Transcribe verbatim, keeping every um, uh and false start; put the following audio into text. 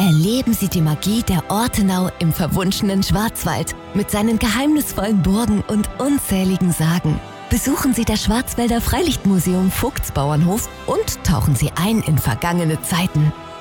Erleben Sie die Magie der Ortenau im verwunschenen Schwarzwald mit seinen geheimnisvollen Burgen und unzähligen Sagen. Besuchen Sie das Schwarzwälder Freilichtmuseum Vogtsbauernhof und tauchen Sie ein in vergangene Zeiten.